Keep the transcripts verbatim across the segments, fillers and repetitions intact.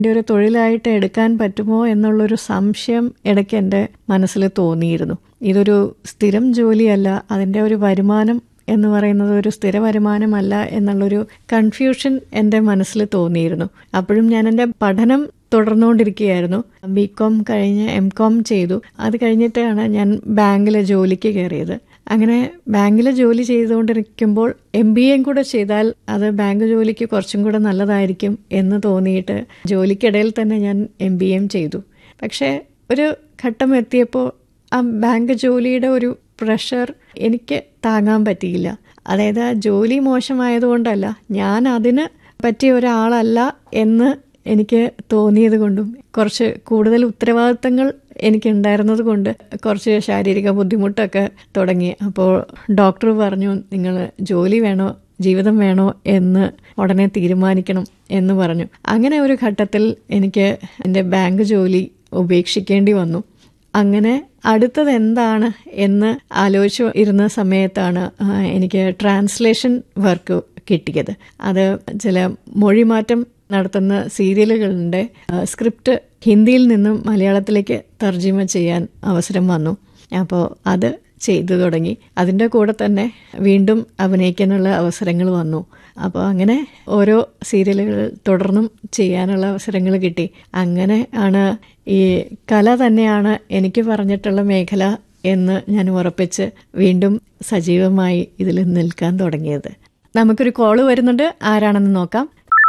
ഒരു തൊഴിലായിട്ട് എടുക്കാൻ പറ്റുമോ എന്നുള്ളൊരു സംശയം ഇടയ്ക്ക് എൻ്റെ മനസ്സിൽ തോന്നിയിരുന്നു. ഇതൊരു സ്ഥിരം ജോലിയല്ല, അതിൻ്റെ ഒരു വരുമാനം എന്ന് പറയുന്നത് ഒരു സ്ഥിര വരുമാനമല്ല എന്നുള്ളൊരു കൺഫ്യൂഷൻ എൻ്റെ മനസ്സിൽ തോന്നിയിരുന്നു. അപ്പോഴും ഞാൻ എൻ്റെ പഠനം തുടർന്നുകൊണ്ടിരിക്കുകയായിരുന്നു. ബി കോം കഴിഞ്ഞ് എം കോം ചെയ്തു. അത് കഴിഞ്ഞിട്ടാണ് ഞാൻ ബാങ്കിൽ ജോലിക്ക് കയറിയത്. അങ്ങനെ ബാങ്കിൽ ജോലി ചെയ്തുകൊണ്ടിരിക്കുമ്പോൾ എം ബി എയും കൂടെ ചെയ്താൽ അത് ബാങ്ക് ജോലിക്ക് കുറച്ചും കൂടെ നല്ലതായിരിക്കും എന്ന് തോന്നിയിട്ട് ജോലിക്കിടയിൽ തന്നെ ഞാൻ എം ബി എയും ചെയ്തു. പക്ഷേ ഒരു ഘട്ടം എത്തിയപ്പോൾ ആ ബാങ്ക് ജോലിയുടെ ഒരു പ്രഷർ എനിക്ക് താങ്ങാൻ പറ്റിയില്ല. അതായത് ആ ജോലി മോശമായതുകൊണ്ടല്ല, ഞാൻ അതിന് പറ്റിയ ഒരാളല്ല എന്ന് എനിക്ക് തോന്നിയത് കൊണ്ടും കുറച്ച് കൂടുതൽ ഉത്തരവാദിത്തങ്ങൾ എനിക്കുണ്ടായിരുന്നത് കൊണ്ട് കുറച്ച് ശാരീരിക ബുദ്ധിമുട്ടൊക്കെ തുടങ്ങി. അപ്പോൾ ഡോക്ടർ പറഞ്ഞു, നിങ്ങൾ ജോലി വേണോ ജീവിതം വേണോ എന്ന് ഉടനെ തീരുമാനിക്കണം എന്ന് പറഞ്ഞു. അങ്ങനെ ഒരു ഘട്ടത്തിൽ എനിക്ക് എൻ്റെ ബാങ്ക് ജോലി ഉപേക്ഷിക്കേണ്ടി വന്നു. അങ്ങനെ അടുത്തത് എന്താണ് എന്ന് ആലോചിച്ച് ഇരുന്ന സമയത്താണ് എനിക്ക് ട്രാൻസ്ലേഷൻ വർക്ക് കിട്ടിയത്. അത് ചില മൊഴിമാറ്റം നടത്തുന്ന സീരിയലുകളുടെ സ്ക്രിപ്റ്റ് ഹിന്ദിയിൽ നിന്നും മലയാളത്തിലേക്ക് തർജിമ ചെയ്യാൻ അവസരം വന്നു. അപ്പോൾ അത് ചെയ്തു തുടങ്ങി. അതിൻ്റെ കൂടെ തന്നെ വീണ്ടും അഭിനയിക്കാനുള്ള അവസരങ്ങൾ വന്നു. അപ്പോൾ അങ്ങനെ ഓരോ സീരിയലുകൾ തുടർന്നും ചെയ്യാനുള്ള അവസരങ്ങൾ കിട്ടി. അങ്ങനെ ആണ് ഈ കല തന്നെയാണ് എനിക്ക് പറഞ്ഞിട്ടുള്ള മേഖല എന്ന് ഞാൻ ഉറപ്പിച്ച് വീണ്ടും സജീവമായി ഇതിൽ നിൽക്കാൻ തുടങ്ങിയത്. നമുക്കൊരു കോള് വരുന്നുണ്ട്, ആരാണെന്ന് നോക്കാം.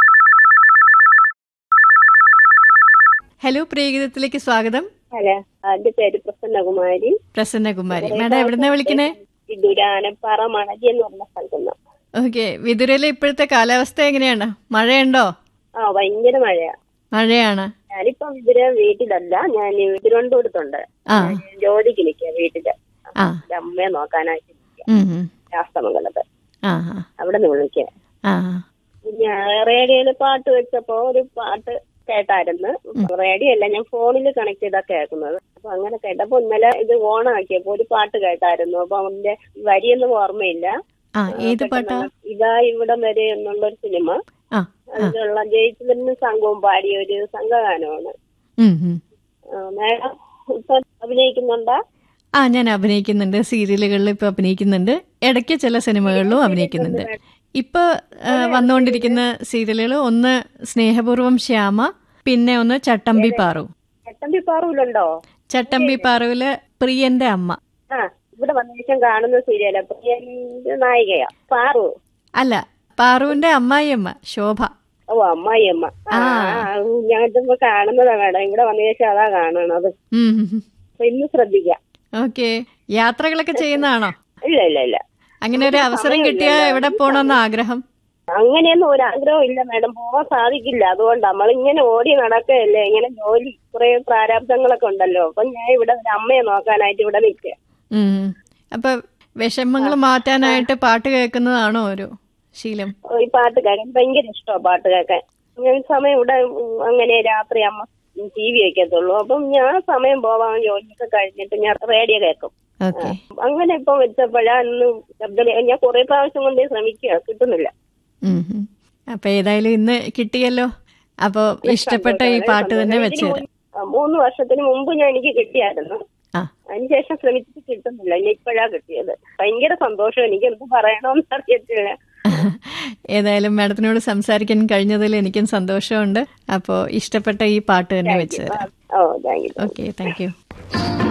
ഹലോ, പ്രിയഗീതത്തിലേക്ക് സ്വാഗതം. ഹലോ, എന്റെ പേര് പ്രസന്നകുമാരി. പ്രസന്നകുമാരി മാഡം എവിടുന്നാ വിളിക്കണേ? വിദുരാനപ്പാറ മണലി എന്ന് പറഞ്ഞ സ്ഥലത്തുനിന്ന്. ഓക്കെ, വിദുരയിലെ ഇപ്പോഴത്തെ കാലാവസ്ഥ എങ്ങനെയാണ്? മഴയുണ്ടോ? ആ, ഭയങ്കര മഴയാ. മഴയാണ്. ഞാനിപ്പോ വിദുര വീട്ടിലല്ല, ഞാൻ തിരുവനന്തപുരത്തുണ്ട്. ജോലിക്ക് നിൽക്കുക വീട്ടില്. അമ്മയെ നോക്കാനായിട്ട് രാഷ്ട്രമംഗലത്ത് അവിടെ നിന്ന് വിളിക്കുക. ഞാൻ റേഡിയോയില് പാട്ട് വെച്ചപ്പോ ഒരു പാട്ട് കേട്ടായിരുന്നു. റേഡിയോ അല്ല, ഞാൻ ഫോണിൽ കണക്ട് ചെയ്താ കേൾക്കുന്നത്. അപ്പൊ അങ്ങനെ കേട്ടപ്പോ ഇന്നലെ ഇത് ഓൺ ആക്കിയപ്പോ ഒരു പാട്ട് കേട്ടായിരുന്നു. അപ്പൊ അതിന്റെ വരിയൊന്നും ഓർമ്മയില്ല. ഇതാ ഇവിടം വരെ എന്നുള്ളൊരു സിനിമ, അതിലുള്ള ജയിച്ചതിന് സംഘവും പാടിയ ഒരു സംഘഗാനമാണ്. മേഡം ഇപ്പൊ അഭിനയിക്കുന്നുണ്ടോ? ആ, ഞാൻ അഭിനയിക്കുന്നുണ്ട്. സീരിയലുകളിൽ ഇപ്പൊ അഭിനയിക്കുന്നുണ്ട്, ഇടയ്ക്ക് ചില സിനിമകളിലും അഭിനയിക്കുന്നുണ്ട്. ഇപ്പൊ വന്നുകൊണ്ടിരിക്കുന്ന സീരിയലുകൾ ഒന്ന് സ്നേഹപൂർവം ശ്യാമ, പിന്നെ ഒന്ന് ചട്ടമ്പി പാറു. ചട്ടമ്പി പാറുവിലുണ്ടോ? ചട്ടമ്പി പാറുവില് പ്രിയന്റെ അമ്മ. ആ, ഇവിടെ വന്നേഷം കാണുന്ന സീരിയല പ്രിയന്റെ നായികയാ പാറു. അല്ല, പാറുവിന്റെ അമ്മായിയമ്മ ശോഭ. ഓ, അമ്മായിയമ്മ. ഞാൻ ഇതുമ്പോ കാണുന്നതാ മേഡം, ഇവിടെ വന്നേഷം അതാ കാണണത്. ഇന്ന് ശ്രദ്ധിക്കാം. ഓക്കെ, യാത്രകളൊക്കെ ചെയ്യുന്നതാണോ? ഇല്ല ഇല്ല ഇല്ല. അങ്ങനെ ഒരു അവസരം കിട്ടിയാ എവിടെ പോണമെന്ന് ആഗ്രഹം? അങ്ങനെയൊന്നും ഒരു ആഗ്രഹം ഇല്ല മേഡം, പോവാൻ സാധിക്കില്ല. അതുകൊണ്ട് നമ്മളിങ്ങനെ ഓടി നടക്കുകയല്ലേ, ഇങ്ങനെ ജോലി കുറെ പ്രാരാബ്ദങ്ങളൊക്കെ ഉണ്ടല്ലോ. അപ്പൊ ഞാൻ ഇവിടെ ഒരു അമ്മയെ നോക്കാനായിട്ട് ഇവിടെ നിൽക്കുക. അപ്പൊ വിഷമങ്ങൾ മാറ്റാനായിട്ട് പാട്ട് കേൾക്കുന്നതാണോ ഒരു ശീലം? ഈ പാട്ട് കേൾക്കാൻ ഭയങ്കര ഇഷ്ടമാണ്. പാട്ട് കേൾക്കാൻ ഞാൻ സമയം ഇവിടെ അങ്ങനെ രാത്രി അമ്മ ടി വി വെക്കത്തുള്ളൂ. അപ്പം ഞാൻ സമയം പോവാൻ ജോലിയൊക്കെ കഴിഞ്ഞിട്ട് ഞാൻ റേഡിയോ കേൾക്കും. അങ്ങനെ ഇപ്പൊ വെച്ചപ്പോഴാ ഇന്ന് ശബ്ദം ഞാൻ കുറെ പ്രാവശ്യം കൊണ്ട് ശ്രമിക്കുക, കിട്ടുന്നില്ല. അപ്പൊ ഏതായാലും ഇന്ന് കിട്ടിയല്ലോ. അപ്പൊ ഇഷ്ടപ്പെട്ട ഈ പാട്ട് തന്നെ വെച്ച് മൂന്ന് വർഷത്തിന് മുമ്പ് ഞാൻ എനിക്ക് കിട്ടിയായിരുന്നു. അതിനുശേഷം ശ്രമിച്ചിട്ട് കിട്ടുന്നില്ല, ഇനി ഇപ്പോഴാ കിട്ടിയത്. ഭയങ്കര സന്തോഷം, എനിക്ക് എന്ത് പറയണമെന്ന് അറിയത്തില്ല. ഏതായാലും മാഡത്തിനോട് സംസാരിക്കാൻ കഴിഞ്ഞതിൽ എനിക്കും സന്തോഷമുണ്ട്. അപ്പോ ഇഷ്ടപ്പെട്ട ഈ പാട്ട് തന്നെ വെച്ച്. ഓ, thank you. Okay, thank you.